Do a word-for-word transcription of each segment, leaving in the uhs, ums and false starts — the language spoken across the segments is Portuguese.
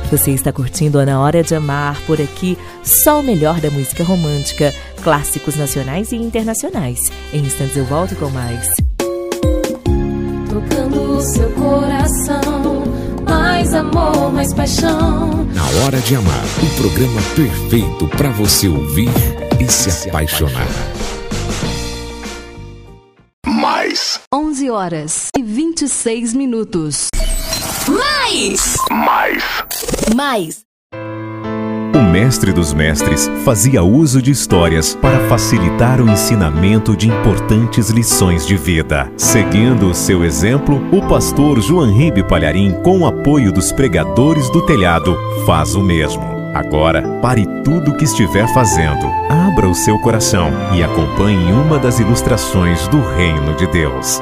Você está curtindo a Na Hora de Amar, por aqui, só o melhor da música romântica, clássicos nacionais e internacionais. Em instantes eu volto com mais. Tocando o seu coração, mais amor, mais paixão. Na Hora de Amar, o programa perfeito para você ouvir e se apaixonar. Mais. onze horas e vinte e seis minutos. Mais! Mais. Mais! O mestre dos mestres fazia uso de histórias para facilitar o ensinamento de importantes lições de vida. Seguindo o seu exemplo, o pastor João Ribe Palharim, com o apoio dos pregadores do telhado, faz o mesmo. Agora, pare tudo o que estiver fazendo, abra o seu coração e acompanhe uma das ilustrações do Reino de Deus.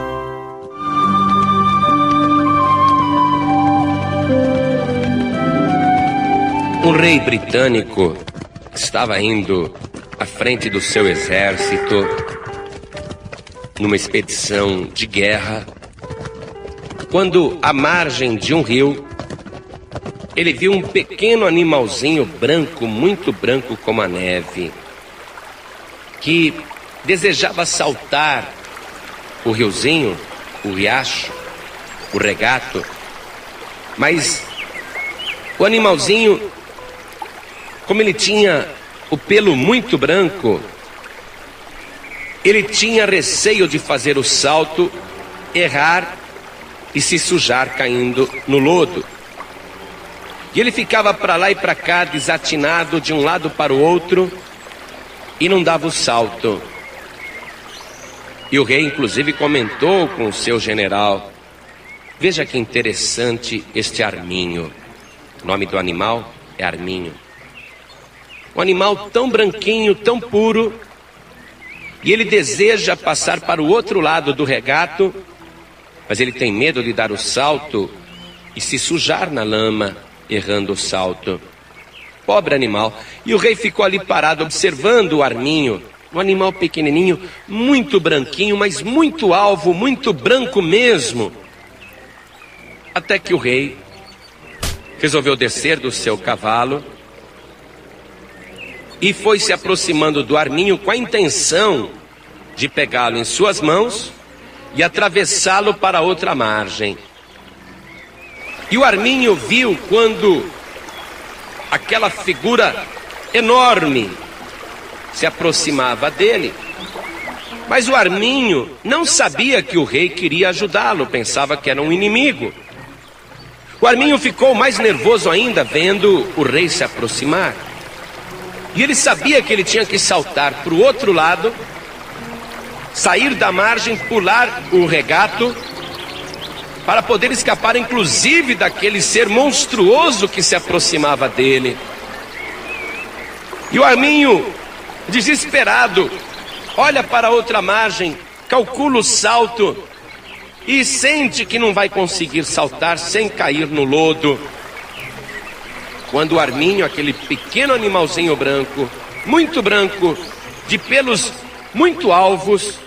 Um rei britânico estava indo à frente do seu exército numa expedição de guerra, quando, à margem de um rio, ele viu um pequeno animalzinho branco, muito branco como a neve, que desejava saltar o riozinho, o riacho, o regato, mas o animalzinho, como ele tinha o pelo muito branco, ele tinha receio de fazer o salto, errar e se sujar caindo no lodo. E ele ficava para lá e para cá, desatinado de um lado para o outro, e não dava o salto. E o rei inclusive comentou com o seu general: veja que interessante este arminho. O nome do animal é arminho. Um animal tão branquinho, tão puro, e ele deseja passar para o outro lado do regato, mas ele tem medo de dar o salto e se sujar na lama, errando o salto. Pobre animal. E o rei ficou ali parado observando o arminho, um animal pequenininho, muito branquinho, mas muito alvo, muito branco mesmo. Até que o rei resolveu descer do seu cavalo e foi se aproximando do arminho com a intenção de pegá-lo em suas mãos e atravessá-lo para outra margem. E o arminho viu quando aquela figura enorme se aproximava dele, mas o arminho não sabia que o rei queria ajudá-lo, pensava que era um inimigo. O arminho ficou mais nervoso ainda vendo o rei se aproximar. E ele sabia que ele tinha que saltar para o outro lado, sair da margem, pular o regato, para poder escapar inclusive daquele ser monstruoso que se aproximava dele. E o arminho, desesperado, olha para a outra margem, calcula o salto e sente que não vai conseguir saltar sem cair no lodo. Quando o arminho, aquele pequeno animalzinho branco, muito branco, de pelos muito alvos,